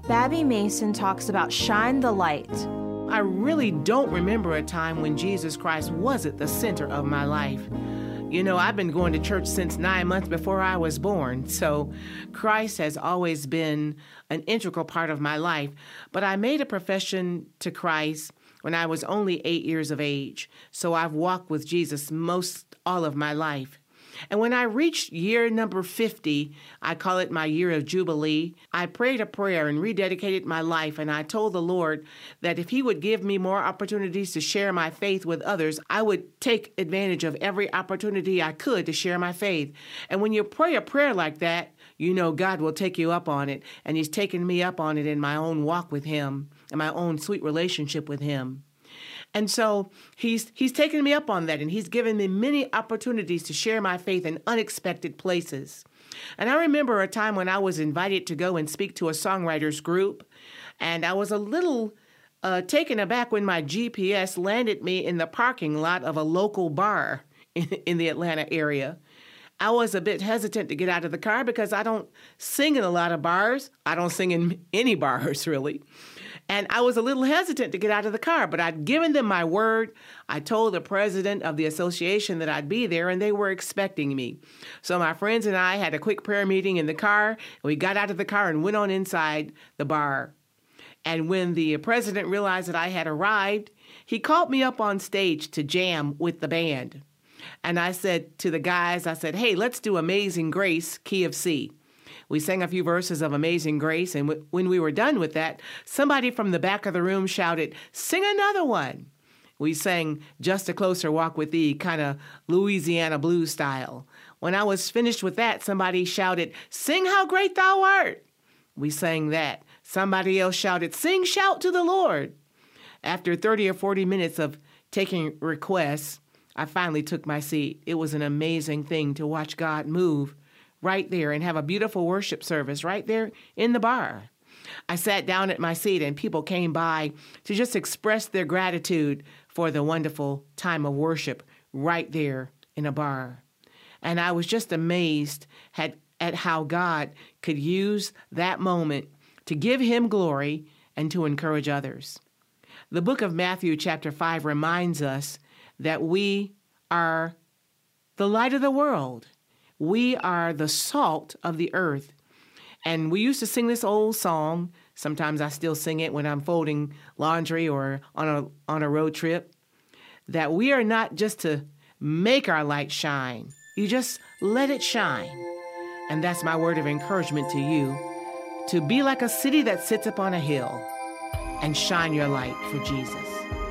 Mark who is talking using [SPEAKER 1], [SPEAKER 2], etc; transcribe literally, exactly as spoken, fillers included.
[SPEAKER 1] Babby Mason talks about Shine the Light.
[SPEAKER 2] I really don't remember a time when Jesus Christ wasn't the center of my life. You know, I've been going to church since nine months before I was born, so Christ has always been an integral part of my life. But I made a profession to Christ when I was only eight years of age, so I've walked with Jesus most all of my life. And when I reached year number fifty, I call it my year of Jubilee, I prayed a prayer and rededicated my life, and I told the Lord that if He would give me more opportunities to share my faith with others, I would take advantage of every opportunity I could to share my faith. And when you pray a prayer like that, you know God will take you up on it, and He's taken me up on it in my own walk with Him, and my own sweet relationship with Him. And so he's he's taken me up on that, and he's given me many opportunities to share my faith in unexpected places. And I remember a time when I was invited to go and speak to a songwriters group, and I was a little uh, taken aback when my G P S landed me in the parking lot of a local bar in, in the Atlanta area. I was a bit hesitant to get out of the car because I don't sing in a lot of bars. I don't sing in any bars, really. And I was a little hesitant to get out of the car, but I'd given them my word. I told the president of the association that I'd be there, and they were expecting me. So my friends and I had a quick prayer meeting in the car, and we got out of the car and went on inside the bar. And when the president realized that I had arrived, he called me up on stage to jam with the band. And I said to the guys, I said, hey, let's do Amazing Grace, key of C. We sang a few verses of Amazing Grace, and w- when we were done with that, somebody from the back of the room shouted, sing another one. We sang Just a Closer Walk with Thee, kind of Louisiana blues style. When I was finished with that, somebody shouted, sing How Great Thou Art. We sang that. Somebody else shouted, sing Shout to the Lord. After thirty or forty minutes of taking requests, I finally took my seat. It was an amazing thing to watch God move right there and have a beautiful worship service right there in the bar. I sat down at my seat, and people came by to just express their gratitude for the wonderful time of worship right there in a bar. And I was just amazed at, at how God could use that moment to give Him glory and to encourage others. The book of Matthew chapter five reminds us that we are the light of the world. We are the salt of the earth. And we used to sing this old song. Sometimes I still sing it when I'm folding laundry or on a on a road trip. That we are not just to make our light shine. You just let it shine. And that's my word of encouragement to you. To be like a city that sits upon a hill and shine your light for Jesus.